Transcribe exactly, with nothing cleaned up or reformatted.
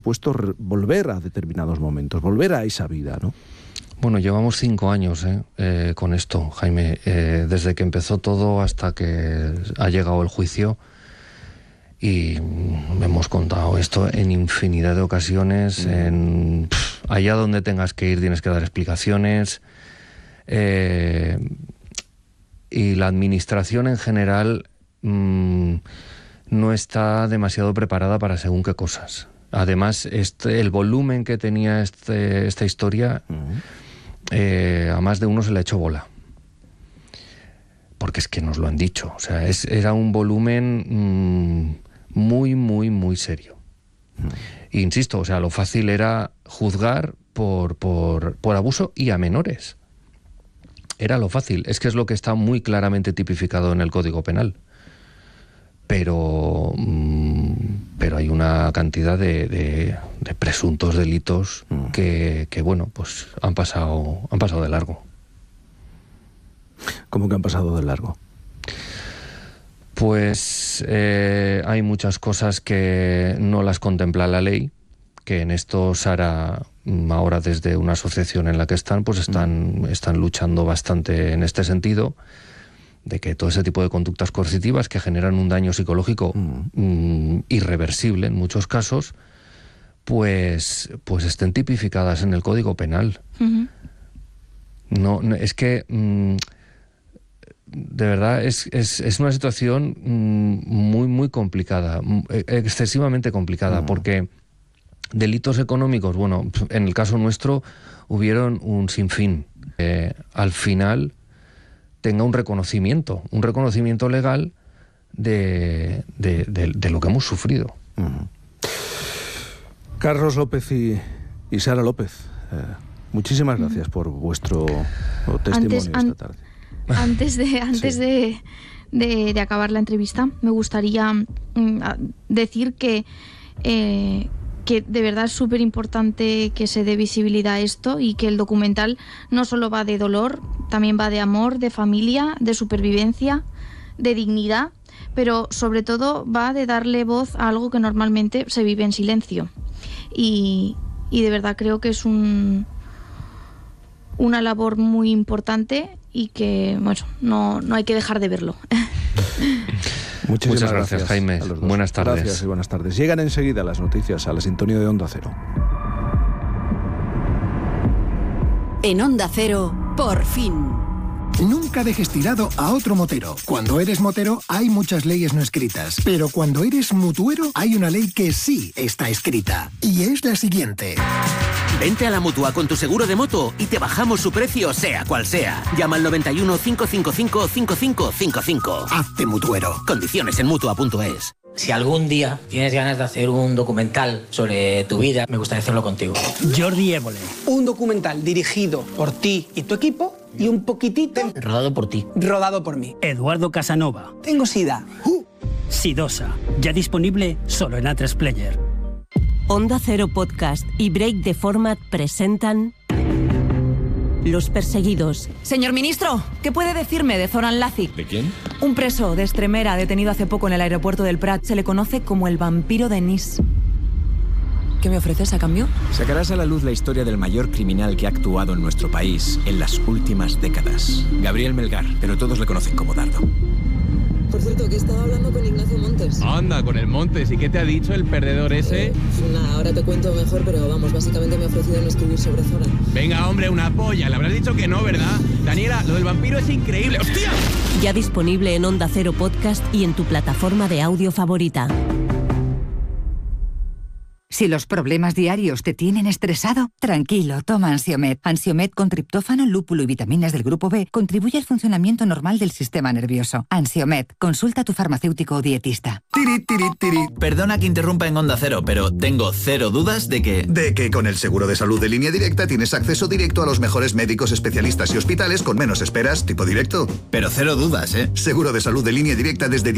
puesto re- volver a determinados momentos, volver a esa vida, ¿no? Bueno, llevamos cinco años ¿eh? Eh, con esto, Jaime. Eh, desde que empezó todo hasta que ha llegado el juicio. Y hemos contado esto en infinidad de ocasiones. Mm. En, pff, allá donde tengas que ir tienes que dar explicaciones. Eh, y la administración en general mmm, no está demasiado preparada para según qué cosas. Además, este, el volumen que tenía este, esta historia, uh-huh. eh, a más de uno se le ha hecho bola. Porque es que nos lo han dicho. O sea, es, era un volumen mmm, muy, muy, muy serio. Uh-huh. E insisto, o sea, lo fácil era juzgar por, por, por abuso y a menores. Era lo fácil. Es que es lo que está muy claramente tipificado en el Código Penal. Pero, mmm, pero hay una cantidad de, de, de presuntos delitos mm. que, que, bueno, pues han pasado, han pasado de largo. ¿Cómo que han pasado de largo? Pues eh, hay muchas cosas que no las contempla la ley, que en esto Sara, ahora desde una asociación en la que están, pues están, mm. están luchando bastante en este sentido, de que todo ese tipo de conductas coercitivas que generan un daño psicológico mm. Mm, irreversible en muchos casos, pues, pues estén tipificadas en el Código Penal. Uh-huh. No, no, es que mm, de verdad es, es, es una situación mm, muy, muy complicada, excesivamente complicada, uh-huh. porque delitos económicos, bueno, en el caso nuestro hubieron un sinfín. Eh, al final tenga un reconocimiento, un reconocimiento legal de, de, de, de lo que hemos sufrido. Uh-huh. Carlos López y, y Sara López, eh, muchísimas gracias por vuestro testimonio antes, an, esta tarde. Antes de antes sí. de, de, de acabar la entrevista, me gustaría mm, decir que eh, que de verdad es súper importante que se dé visibilidad a esto y que el documental no solo va de dolor, también va de amor, de familia, de supervivencia, de dignidad, pero sobre todo va de darle voz a algo que normalmente se vive en silencio. Y, y de verdad creo que es un, una labor muy importante y que, bueno, no, no hay que dejar de verlo. Muchísimas Muchas gracias, gracias Jaime. Buenas tardes. Gracias y buenas tardes. Llegan enseguida las noticias a la sintonía de Onda Cero. En Onda Cero, por fin. Nunca dejes tirado a otro motero. Cuando eres motero hay muchas leyes no escritas, pero cuando eres mutuero hay una ley que sí está escrita. Y es la siguiente. Vente a la Mutua con tu seguro de moto y te bajamos su precio sea cual sea. Llama al noventa y uno, cinco cinco cinco, cinco cinco cinco cinco. Hazte mutuero. Condiciones en mutua punto es. Si algún día tienes ganas de hacer un documental sobre tu vida, me gustaría hacerlo contigo. Jordi Évole. Un documental dirigido por ti y tu equipo y un poquitito... Rodado por ti. Rodado por mí. Eduardo Casanova. Tengo sida. Uh. Sidosa. Ya disponible solo en A tres Player. Onda Cero Podcast y Break the Format presentan... Los perseguidos. Señor ministro, ¿qué puede decirme de Zoran Lazic? ¿De quién? Un preso de Extremera detenido hace poco en el aeropuerto del Prat. Se le conoce como el vampiro de Nice. ¿Qué me ofreces a cambio? Sacarás a la luz la historia del mayor criminal que ha actuado en nuestro país en las últimas décadas. Gabriel Melgar, pero todos le conocen como Dardo. Por cierto, que he estado hablando con Ignacio Montes. Anda, con el Montes. ¿Y qué te ha dicho el perdedor ese? Eh, nah, ahora te cuento mejor, pero vamos, básicamente me ha ofrecido no escribir sobre Zoran. Venga, hombre, una polla. Le habrás dicho que no, ¿verdad? Daniela, lo del vampiro es increíble. ¡Hostia! Ya disponible en Onda Cero Podcast y en tu plataforma de audio favorita. Si los problemas diarios te tienen estresado, tranquilo, toma Ansiomed. Ansiomed con triptófano, lúpulo y vitaminas del grupo B contribuye al funcionamiento normal del sistema nervioso. Ansiomed, consulta a tu farmacéutico o dietista. Tiri, tiri, tiri. Perdona que interrumpa en Onda Cero, pero tengo cero dudas de que... De que con el seguro de salud de Línea Directa tienes acceso directo a los mejores médicos, especialistas y hospitales con menos esperas, tipo directo. Pero cero dudas, ¿eh? Seguro de salud de Línea Directa desde